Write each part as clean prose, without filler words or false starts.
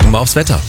Gucken wir aufs Wetter.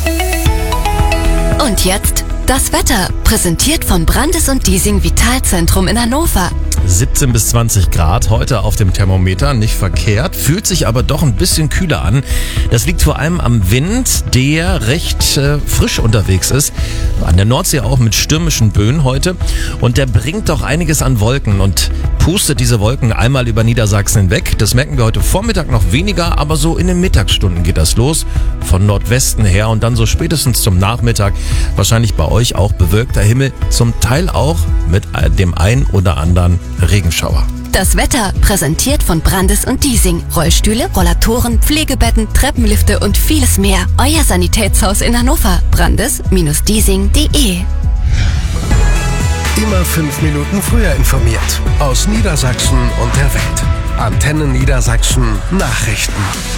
Und jetzt das Wetter, präsentiert vom Brandes und Diesing Vitalzentrum in Hannover. 17 bis 20 Grad heute auf dem Thermometer, nicht verkehrt, fühlt sich aber doch ein bisschen kühler an. Das liegt vor allem am Wind, der recht frisch unterwegs ist. An der Nordsee auch mit stürmischen Böen heute. Und der bringt doch einiges an Wolken und pustet diese Wolken einmal über Niedersachsen hinweg. Das merken wir heute Vormittag noch weniger, aber so in den Mittagsstunden geht das los. Von Nordwesten her und dann so spätestens zum Nachmittag. Wahrscheinlich bei euch auch bewölkter Himmel, zum Teil auch mit dem ein oder anderen Regenschauer. Das Wetter präsentiert von Brandes und Diesing. Rollstühle, Rollatoren, Pflegebetten, Treppenlifte und vieles mehr. Euer Sanitätshaus in Hannover. brandes-diesing.de. Immer 5 Minuten früher informiert. Aus Niedersachsen und der Welt. Antenne Niedersachsen Nachrichten.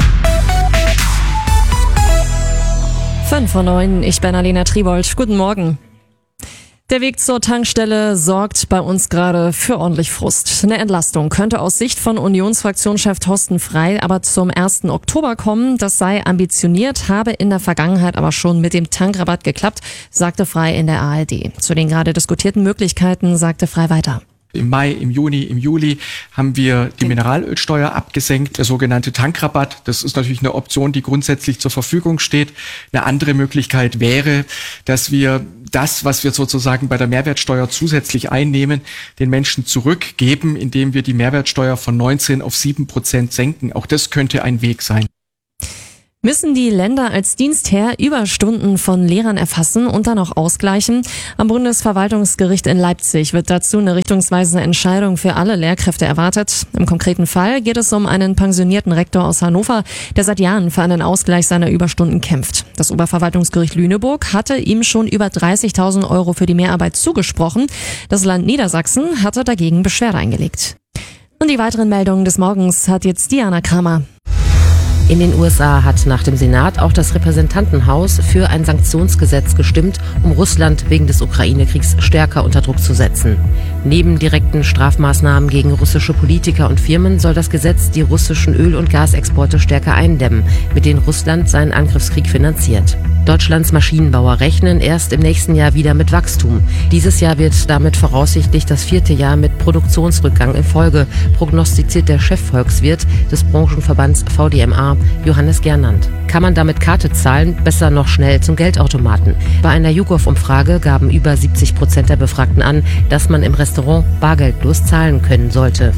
5:09, ich bin Alena Tribold. Guten Morgen. Der Weg zur Tankstelle sorgt bei uns gerade für ordentlich Frust. Eine Entlastung könnte aus Sicht von Unionsfraktionschef Thorsten Frey aber zum 1. Oktober kommen. Das sei ambitioniert, habe in der Vergangenheit aber schon mit dem Tankrabatt geklappt, sagte Frey in der ARD. Zu den gerade diskutierten Möglichkeiten sagte Frey weiter. Im Mai, im Juni, im Juli haben wir die Mineralölsteuer abgesenkt, der sogenannte Tankrabatt. Das ist natürlich eine Option, die grundsätzlich zur Verfügung steht. Eine andere Möglichkeit wäre, dass wir das, was wir sozusagen bei der Mehrwertsteuer zusätzlich einnehmen, den Menschen zurückgeben, indem wir die Mehrwertsteuer von 19 auf 7% senken. Auch das könnte ein Weg sein. Müssen die Länder als Dienstherr Überstunden von Lehrern erfassen und dann auch ausgleichen? Am Bundesverwaltungsgericht in Leipzig wird dazu eine richtungsweisende Entscheidung für alle Lehrkräfte erwartet. Im konkreten Fall geht es um einen pensionierten Rektor aus Hannover, der seit Jahren für einen Ausgleich seiner Überstunden kämpft. Das Oberverwaltungsgericht Lüneburg hatte ihm schon über 30.000 € für die Mehrarbeit zugesprochen. Das Land Niedersachsen hatte dagegen Beschwerde eingelegt. Und die weiteren Meldungen des Morgens hat jetzt Diana Kramer. In den USA hat nach dem Senat auch das Repräsentantenhaus für ein Sanktionsgesetz gestimmt, um Russland wegen des Ukraine-Kriegs stärker unter Druck zu setzen. Neben direkten Strafmaßnahmen gegen russische Politiker und Firmen soll das Gesetz die russischen Öl- und Gasexporte stärker eindämmen, mit denen Russland seinen Angriffskrieg finanziert. Deutschlands Maschinenbauer rechnen erst im nächsten Jahr wieder mit Wachstum. Dieses Jahr wird damit voraussichtlich das 4. Jahr mit Produktionsrückgang in Folge, prognostiziert der Chefvolkswirt des Branchenverbands VDMA, Johannes Gernand. Kann man damit Karte zahlen? Besser noch schnell zum Geldautomaten. Bei einer YouGov-Umfrage gaben über 70% der Befragten an, dass man im Restaurant bargeldlos zahlen können sollte.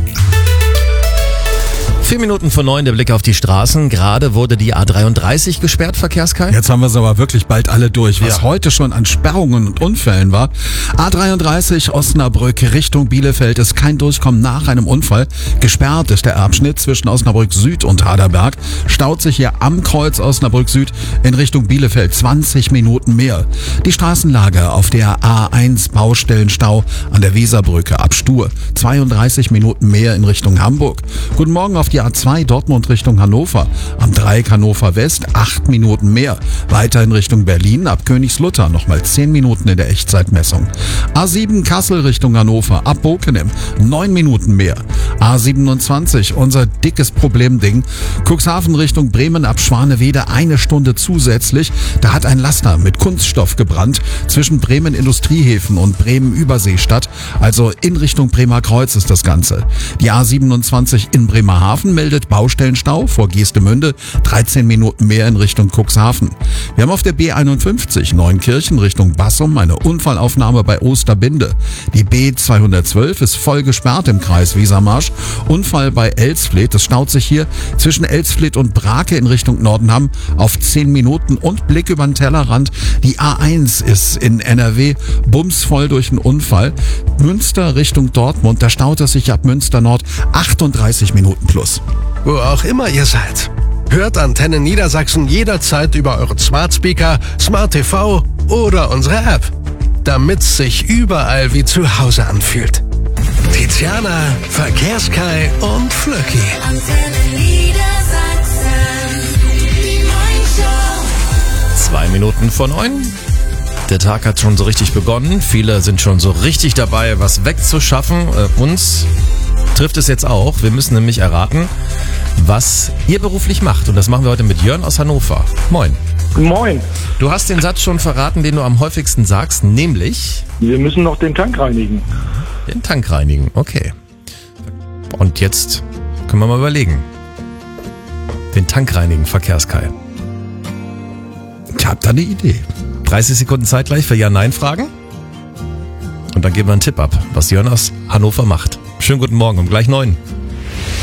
4 Minuten vor 9, der Blick auf die Straßen. Gerade wurde die A33 gesperrt, Verkehrskai. Jetzt haben wir es aber wirklich bald alle durch, was heute schon an Sperrungen und Unfällen war. A33 Osnabrück Richtung Bielefeld ist kein Durchkommen nach einem Unfall. Gesperrt ist der Abschnitt zwischen Osnabrück Süd und Haderberg. Staut sich hier am Kreuz Osnabrück Süd in Richtung Bielefeld 20 Minuten mehr. Die Straßenlage auf der A1 Baustellenstau an der Weserbrücke ab Stur 32 Minuten mehr in Richtung Hamburg. Guten Morgen auf die A2 Dortmund Richtung Hannover. Am Dreieck Hannover West 8 Minuten mehr. Weiter in Richtung Berlin ab Königslutter nochmal 10 Minuten in der Echtzeitmessung. A7 Kassel Richtung Hannover ab Bokenem 9 Minuten mehr. A27 unser dickes Problemding. Cuxhaven Richtung Bremen ab Schwanewede 1 Stunde zusätzlich. Da hat ein Laster mit Kunststoff gebrannt zwischen Bremen Industriehäfen und Bremen Überseestadt. Also in Richtung Bremer Kreuz ist das Ganze. Die A27 in Bremerhaven meldet Baustellenstau vor Geestemünde 13 Minuten mehr in Richtung Cuxhaven. Wir haben auf der B51 Neunkirchen Richtung Bassum eine Unfallaufnahme bei Osterbinde. Die B212 ist voll gesperrt im Kreis Wesermarsch. Unfall bei Elsfleth. Es staut sich hier zwischen Elsfleth und Brake in Richtung Nordenham auf 10 Minuten und Blick über den Tellerrand. Die A1 ist in NRW bumsvoll durch einen Unfall. Münster Richtung Dortmund, da staut es sich ab Münster Nord 38 Minuten plus. Wo auch immer ihr seid. Hört Antenne Niedersachsen jederzeit über euren Smart Speaker, Smart TV oder unsere App. Damit's sich überall wie zu Hause anfühlt. Tiziana, Verkehrskai und Flöcki. Antenne Niedersachsen, die Morningshow. 2 Minuten vor 9. Der Tag hat schon so richtig begonnen. Viele sind schon so richtig dabei, was wegzuschaffen. Uns trifft es jetzt auch. Wir müssen nämlich erraten, was ihr beruflich macht. Und das machen wir heute mit Jörn aus Hannover. Moin. Moin. Du hast den Satz schon verraten, den du am häufigsten sagst, nämlich? Wir müssen noch den Tank reinigen. Den Tank reinigen, okay. Und jetzt können wir mal überlegen. Den Tank reinigen, Verkehrskai. Ich hab da eine Idee. 30 Sekunden Zeit gleich für Ja-Nein-Fragen. Und dann geben wir einen Tipp ab, was Jörn aus Hannover macht. Schönen guten Morgen, um gleich 9.